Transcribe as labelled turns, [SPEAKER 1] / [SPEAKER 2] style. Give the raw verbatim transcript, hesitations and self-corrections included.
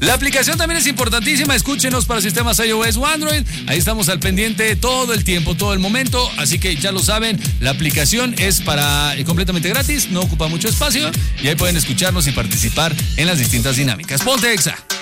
[SPEAKER 1] La aplicación también es importantísima, escúchenos para sistemas iOS o Android, ahí estamos al pendiente todo el tiempo, todo el momento, así que ya lo saben, la aplicación es para eh, completamente gratis, no ocupa mucho espacio y ahí pueden escucharnos y participar en las distintas dinámicas. Ponte Exa.